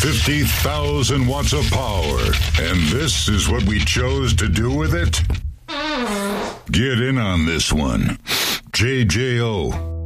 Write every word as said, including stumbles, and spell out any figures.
fifty thousand watts of power. And this is what we chose to do with it? Get in on this one. J J O.